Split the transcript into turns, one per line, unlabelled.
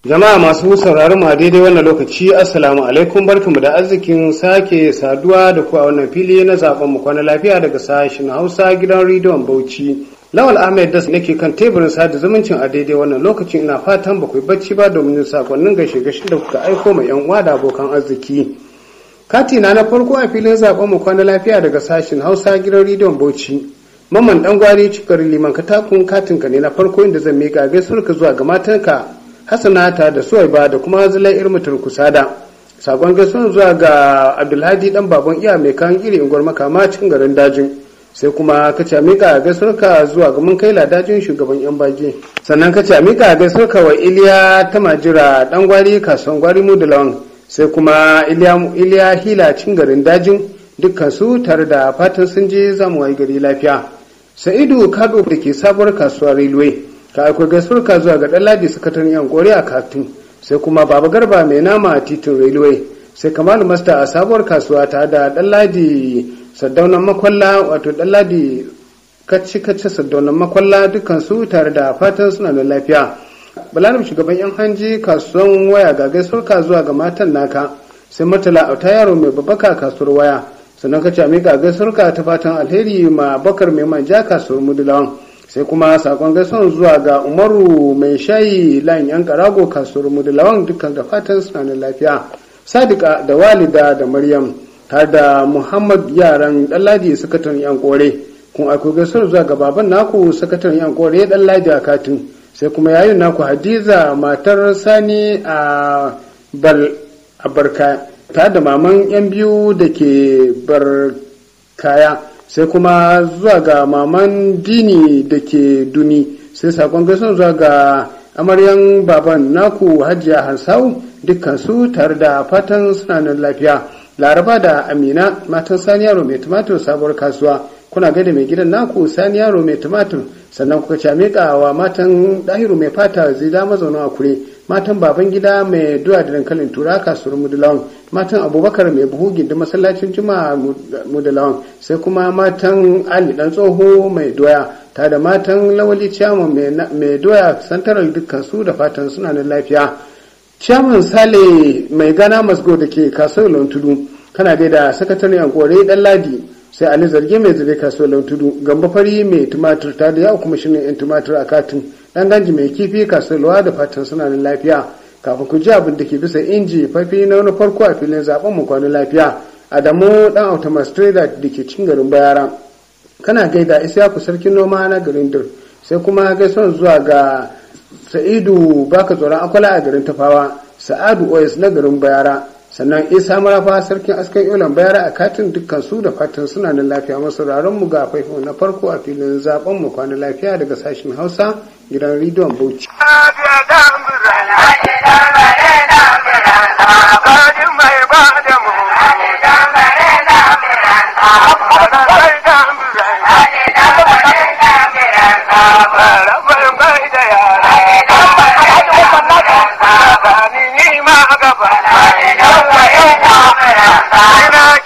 Jama'a masu sauraron mu a daidai wannan lokaci assalamu alaikum, barkamu da arzikin sake saduwa da ku a wannan fili na zaben mu kwana lafiya daga sashen Hausa gidan rediyon Bauchi. Lawal Ahmed Das nake kan teburin sada zumuncin a daidai wannan lokacin, ina fatan ba ku bacci ba domin sakonnin gaishe-gaishe da kuka aiko ma yan uwa da abokan arziki. Katina na farko a filin zaben mu kwana lafiya daga sashen Hausa gidan rediyon Bauchi. Mamman dan gwari cikar liman katakun katinka ne na farko inda zan miƙa gaisuwarka zuwa ga matanka Hassanata da Suwaiba da kuma Zulai Irmutul Kusada. Sakon gaisuwar zuwa ga Abdulhadi dan baban iya mai kan iri ingwar makama cikin garin dajin. Sai kuma ka ce mika gaisuwarka zuwa ga mun kai ladajin shugaban yan bage. Sannan ka ce mika gaisuwarka wa Iliya Tamajira dan gwari kasuwan gwari Mudulawan. Sai kuma Iliya Hila cikin garin dajin, dukkan su tare da fatan sun je zamu wayi gari lafiya. Sa'idu Kado da ke sabuwar kasuwar Railway. Ka akwai gaisuwarka zuwa ga Ɗanladi sakataren yan kore a Katun. Sai kuma Baba Garba mai nama a titin Railway. Sai Kamalu Masta a sabuwar kasuwa ta da Ɗanladi Saddaunan Makwalla, wato Ɗanladi kacce Saddaunan Makwalla, dukkan su tare da fatan suna da lafiya. Balalim shugaban yan hanji kasuwan waya ga gaisuwarka zuwa ga matan naka. Sai Murtala Auta yaro mai babbaka kasuwar waya. Sannan ka ce ga gaisuwarka ta fatan alheri ma Bakar mai manja kasuwar Mudulawan. Sai kuma sakon gaisuwar zuwa ga Umaru mai shayi layin yan karago kasuwar Mudulawan, dukkan da fatan suna da lafiya. Sadika da Walida da Maryam har da Muhammad yaran Ɗanladi sakataren yan kore. Kun akwai gaisuwar zuwa ga baban naku sakataren yan kore Ɗanladi a Katin. Sai kuma yayin naku Hadiza matar Sani a Barka ta da maman yan biyu da ke Barkaya. Sai kuma zuwa ga maman Dini da ke Duni. Sai sakon gaisuwa zuwa ga amaryan baban naku Hajiya Hansau, dukkan su tare da fatan suna nan lafiya. Laraba da Amina matan Sani yaro mai tumatur sabuwar kasuwa, kuna gaida mai gidan naku Sani yaro mai tumatur. Sannan kuka ce miƙa wa matan Dahiru mai fata zida mazaunin Akure, matan baban gida mai doya da dankalin tura kasuwar Mudulawan, matan Abubakar mai buhu gindin masallacin Juma'a Mudulawan. Sai kuma matan Ali dan tsoho mai doya ta da matan Lawali Ciyaman mai doya santaral, dukkan su da fatan suna nan lafiya. Ciyaman Sale mai gana masgo da ke kasuwar Lontudu, kana gaida sakataren Yankore Ɗanladi. Sai Ali Zarge mai zube kasuwar Lontudu, Gamba Fari mai tumatur ta da yawa kuma shine yan tumatur a Katin, dan Ganji mai kifi kasuwar Luwa, da fatan suna nan lafiya. Kafin ku ji abin da ke bisa inji fafi na wani farko a filin zaben mu kwano lafiya, Adamu dan Automas Trader da ke cikin garin Bayara, kana gaida Isiyaku sarkin noma na garin Dur. Sai kuma gaisuwar zuwa ga Sa'idu baka tsoron akwala a garin Tafawa, Sa'adu Oyes na garin Bayara, sannan Isa Marafa sarkin askan Yolan Bayara a Katin, dukkan su da fatan suna nan lafiya. Masu mu ga faifo na farko a filin zaben mu kwana lafiya daga sashen Hausa gidan rediyon Bauchi.
Ina